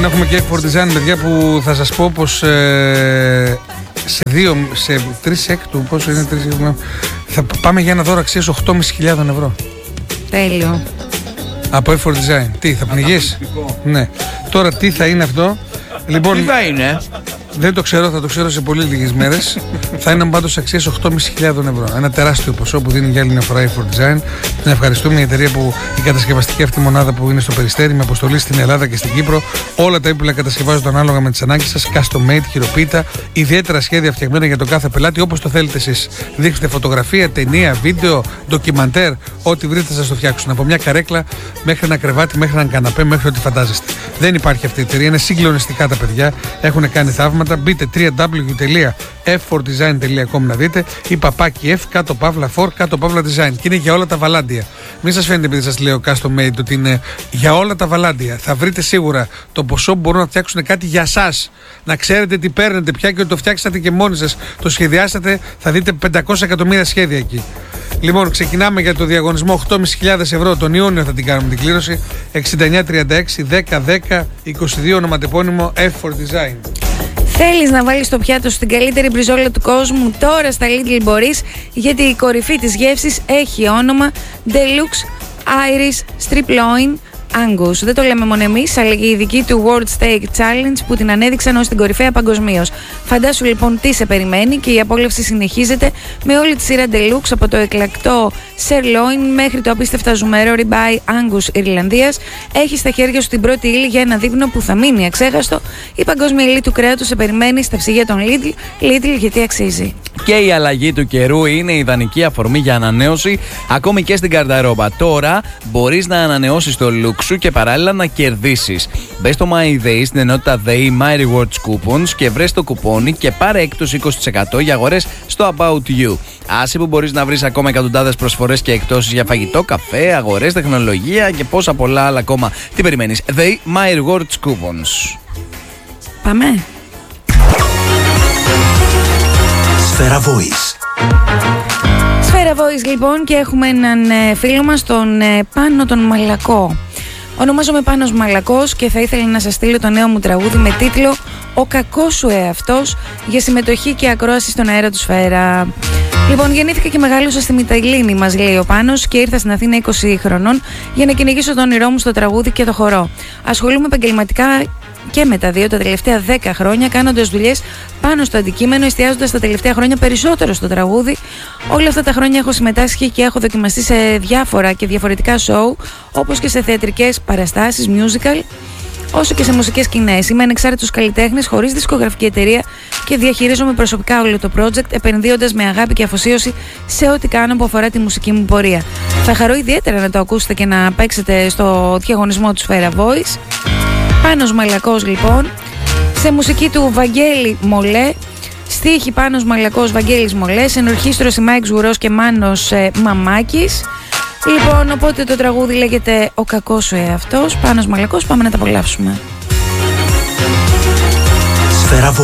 Έχουμε και F4 Design, παιδιά, που θα σας πω πως σε 3 έκτου, πόσο είναι 3, θα πάμε για ένα δώρο αξίας 8.500 ευρώ. Τέλειο. Από F4 Design. Τι, θα πνιγείς? Ναι. Τώρα τι θα είναι αυτό? Λοιπόν, τι θα είναι? Δεν το ξέρω, θα το ξέρω σε πολύ λίγες μέρες. Θα είναι πάντως αξίας 8.500 ευρώ. Ένα τεράστιο ποσό που δίνει για άλλη μια φορά η F4 Design. Την ευχαριστούμε, η εταιρεία που η κατασκευαστική αυτή μονάδα που είναι στο Περιστέρι, με αποστολή στην Ελλάδα και στην Κύπρο. Όλα τα έπιπλα κατασκευάζονται ανάλογα με τις ανάγκες σας. Custom made, χειροποίητα, ιδιαίτερα σχέδια φτιαγμένα για τον κάθε πελάτη όπως το θέλετε εσείς. Δείξτε φωτογραφία, ταινία, βίντεο, ντοκιμαντέρ, ό,τι βρείτε θα το φτιάξουν. Από μια καρέκλα μέχρι ένα κρεβάτι, μέχρι έναν καναπέ, μέχρι ό,τι φαντάζεστε. Δεν υπάρχει αυτή η εταιρεία, είναι συγκλονιστικά τα παιδιά. Έχουν κάνει θαύματα. Μπείτε www.f4design.com να δείτε, ή παπάκι F κάτω παύλα 4 κάτω παύλα design. Και είναι για όλα τα βαλάντια. Μην σας φαίνεται επειδή σας λέω custom made ότι είναι για όλα τα βαλάντια. Θα βρείτε σίγουρα το ποσό που μπορούν να φτιάξουν κάτι για σας. Να ξέρετε τι παίρνετε πια και ότι το φτιάξατε και μόνοι σας. Το σχεδιάσατε, θα δείτε 500 εκατομμύρια σχέδια εκεί. Λοιπόν, ξεκινάμε για το διαγωνισμό 8.500 ευρώ. Τον Ιούνιο θα την κάνουμε την κλήρωση. 6936 10 10 22 ονοματεπώνυμο F4 Design. Θέλεις να βάλεις στο πιάτο σου την καλύτερη μπριζόλα του κόσμου? Τώρα στα Lidl μπορείς, γιατί η κορυφή της γεύσης έχει όνομα Deluxe Irish Strip Loin Angus. Δεν το λέμε μόνο εμείς, αλλά και οι ειδικοί του World Steak Challenge που την ανέδειξαν ως την κορυφαία παγκοσμίως. Φαντάσου λοιπόν τι σε περιμένει, και η απόλαυση συνεχίζεται με όλη τη σειρά Deluxe, από το εκλακτό Sirloin μέχρι το απίστευτα ζουμερό Ribeye Angus Ιρλανδίας. Έχει στα χέρια σου την πρώτη ύλη για ένα δείπνο που θα μείνει αξέχαστο. Η παγκόσμια ύλη του κρέατος σε περιμένει στα ψυγεία των Lidl, γιατί αξίζει. Και η αλλαγή του καιρού είναι ιδανική αφορμή για ανανέωση, ακόμη και στην καρνταρόμπα. Τώρα μπορείς να ανανεώσεις το look σου και παράλληλα να κερδίσεις. Μπες στο My Day στην ενότητα Day My Rewards Coupons και βρες το κουπόνι και πάρε έκπτωση 20% για αγορές στο About You. Άσε που μπορείς να βρεις ακόμα εκατοντάδες προσφορές και εκτόσεις για φαγητό, καφέ, αγορές, τεχνολογία και πόσα πολλά άλλα ακόμα. Τι περιμένεις? Day My Rewards Coupons. Πάμε. Σφαίρα Voice. Σφαίρα Voice λοιπόν, και έχουμε έναν φίλο μας, τον Πάνο τον Μαλακό. Ονομάζομαι Πάνος Μαλακός και θα ήθελα να σας στείλω το νέο μου τραγούδι με τίτλο «Ο κακός σου εαυτός», για συμμετοχή και ακρόαση στον αέρα του Σφαίρα. Λοιπόν, γεννήθηκα και μεγάλωσα στη Μυτιλήνη, μας λέει ο Πάνος, και ήρθα στην Αθήνα 20 χρονών για να κυνηγήσω το όνειρό μου στο τραγούδι και το χορό. Ασχολούμαι επαγγελματικά και με τα δύο τα τελευταία 10 χρόνια, κάνοντας δουλειές πάνω στο αντικείμενο, εστιάζοντας τα τελευταία χρόνια περισσότερο στο τραγούδι. Όλα αυτά τα χρόνια έχω συμμετάσχει και έχω δοκιμαστεί σε διάφορα και διαφορετικά show, όπως και σε θεατρικές παραστάσεις, musical, όσο και σε μουσικές σκηνές. Είμαι ανεξάρτητος καλλιτέχνης χωρίς δισκογραφική εταιρεία και διαχειρίζομαι προσωπικά όλο το project, επενδύοντας με αγάπη και αφοσίωση σε ό,τι κάνω που αφορά τη μουσική μου πορεία. Θα χαρώ ιδιαίτερα να το ακούσετε και να παίξετε στο διαγωνισμό του Σφαίρα Voice. Πάνος Μαλακός λοιπόν, σε μουσική του Βαγγέλη Μολέ, στίχη Πάνος Μαλακός, Βαγγέλης Μολέ, ενορχήστρωση Μάικς Γουρός και Μάνος Μαμάκης. Λοιπόν, οπότε το τραγούδι λέγεται «Ο κακός σου εαυτός», Πάνος Μαλακός, πάμε να τα απολαύσουμε.